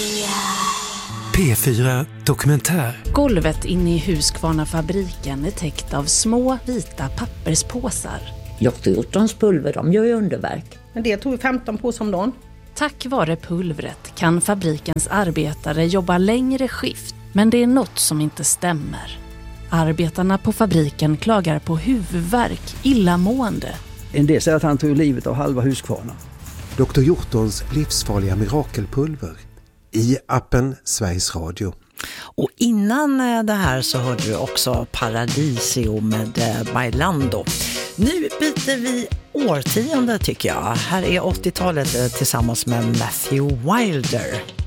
P4 Dokumentär. Golvet inne i Husqvarna-fabriken är täckt av små vita papperspåsar. Dr. Hjortons pulver, de gör ju underverk. Men det tog 15 påsar om dagen. Tack vare pulvret kan fabrikens arbetare jobba längre skift. Men det är något som inte stämmer. Arbetarna på fabriken klagar på huvudvärk, illamående. En del säger att han tog livet av halva Husqvarna. Dr. Hjortons livsfarliga mirakelpulver. I appen Sveriges Radio. Och innan det här så hörde du också Paradisio med Bailando. Nu byter vi årtionde tycker jag. Här är 80-talet tillsammans med Matthew Wilder.